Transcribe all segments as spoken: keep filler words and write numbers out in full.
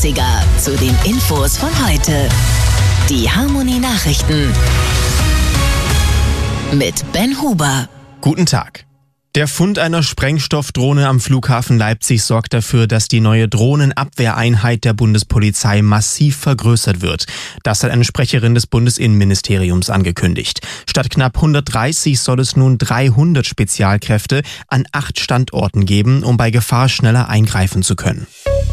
achtziger zu den Infos von heute. Die Harmony Nachrichten mit Ben Huber. Guten Tag. Der Fund einer Sprengstoffdrohne am Flughafen Leipzig sorgt dafür, dass die neue Drohnenabwehreinheit der Bundespolizei massiv vergrößert wird. Das hat eine Sprecherin des Bundesinnenministeriums angekündigt. Statt knapp hundertdreißig soll es nun dreihundert Spezialkräfte an acht Standorten geben, um bei Gefahr schneller eingreifen zu können.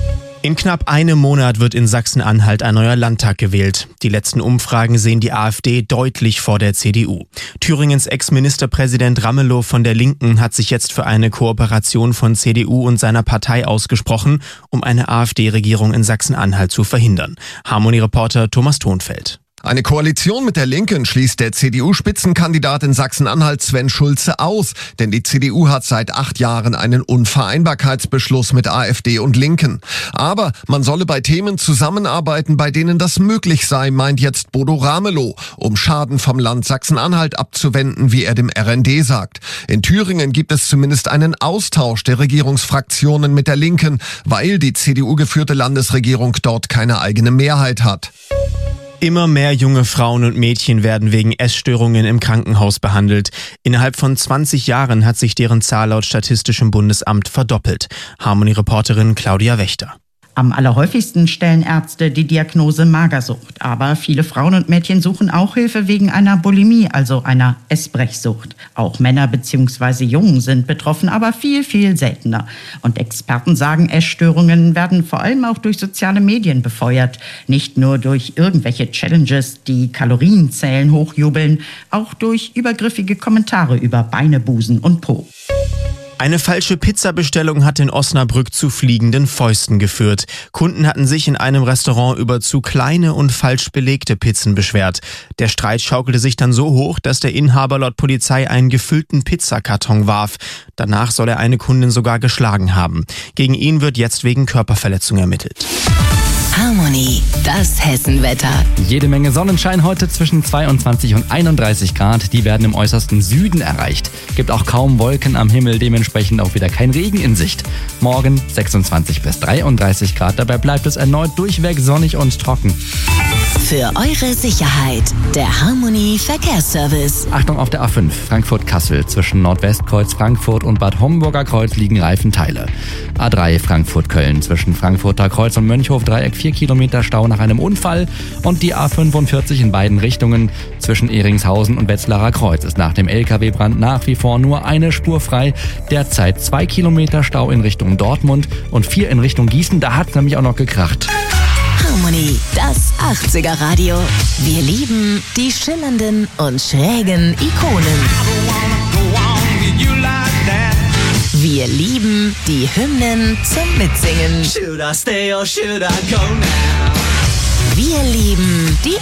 In knapp einem Monat wird in Sachsen-Anhalt ein neuer Landtag gewählt. Die letzten Umfragen sehen die AfD deutlich vor der C D U. Thüringens Ex-Ministerpräsident Ramelow von der Linken hat sich jetzt für eine Kooperation von C D U und seiner Partei ausgesprochen, um eine AfD-Regierung in Sachsen-Anhalt zu verhindern. Harmony-Reporter Thomas Thonfeld. Eine Koalition mit der Linken schließt der C D U-Spitzenkandidat in Sachsen-Anhalt Sven Schulze aus, denn die C D U hat seit acht Jahren einen Unvereinbarkeitsbeschluss mit AfD und Linken. Aber man solle bei Themen zusammenarbeiten, bei denen das möglich sei, meint jetzt Bodo Ramelow, um Schaden vom Land Sachsen-Anhalt abzuwenden, wie er dem R N D sagt. In Thüringen gibt es zumindest einen Austausch der Regierungsfraktionen mit der Linken, weil die C D U-geführte Landesregierung dort keine eigene Mehrheit hat. Immer mehr junge Frauen und Mädchen werden wegen Essstörungen im Krankenhaus behandelt. Innerhalb von zwanzig Jahren hat sich deren Zahl laut Statistischem Bundesamt verdoppelt. Harmony-Reporterin Claudia Wächter. Am allerhäufigsten stellen Ärzte die Diagnose Magersucht. Aber viele Frauen und Mädchen suchen auch Hilfe wegen einer Bulimie, also einer Essbrechsucht. Auch Männer bzw. Jungen sind betroffen, aber viel, viel seltener. Und Experten sagen, Essstörungen werden vor allem auch durch soziale Medien befeuert. Nicht nur durch irgendwelche Challenges, die Kalorienzählen hochjubeln, auch durch übergriffige Kommentare über Beine, Busen und Po. Eine falsche Pizzabestellung hat in Osnabrück zu fliegenden Fäusten geführt. Kunden hatten sich in einem Restaurant über zu kleine und falsch belegte Pizzen beschwert. Der Streit schaukelte sich dann so hoch, dass der Inhaber laut Polizei einen gefüllten Pizzakarton warf. Danach soll er eine Kundin sogar geschlagen haben. Gegen ihn wird jetzt wegen Körperverletzung ermittelt. Harmony, das Hessenwetter. Jede Menge Sonnenschein heute zwischen zweiundzwanzig und einunddreißig Grad. Die werden im äußersten Süden erreicht. Gibt auch kaum Wolken am Himmel, dementsprechend auch wieder kein Regen in Sicht. Morgen sechsundzwanzig bis dreiunddreißig Grad. Dabei bleibt es erneut durchweg sonnig und trocken. Für eure Sicherheit, der Harmony Verkehrsservice. Achtung auf der A fünf Frankfurt-Kassel. Zwischen Nordwestkreuz Frankfurt und Bad Homburger Kreuz liegen Reifenteile. A drei Frankfurt-Köln. Zwischen Frankfurter Kreuz und Mönchhof-Dreieck vier Kilometer Stau nach einem Unfall. Und die A fünfundvierzig in beiden Richtungen. Zwischen Ehringshausen und Wetzlarer Kreuz ist nach dem L K W-Brand nach wie vor nur eine Spur frei. Derzeit zwei Kilometer Stau in Richtung Dortmund und vier in Richtung Gießen. Da hat es nämlich auch noch gekracht. Harmony, das achtziger Radio. Wir lieben die schillernden und schrägen Ikonen. Wir lieben die Hymnen zum Mitsingen. Wir lieben die